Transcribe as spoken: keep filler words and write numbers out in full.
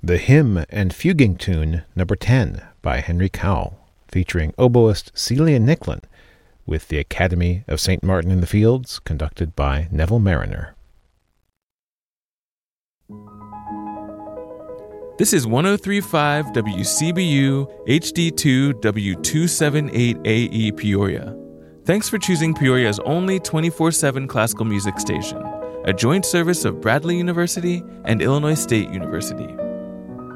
The Hymn and Fuguing Tune Number ten by Henry Cowell, featuring oboist Celia Nicklin, with the Academy of Saint Martin in the Fields, conducted by Neville Mariner. This is one oh three point five W C B U H D two W two seventy-eight A E Peoria. Thanks for choosing Peoria's only twenty-four seven classical music station, a joint service of Bradley University and Illinois State University.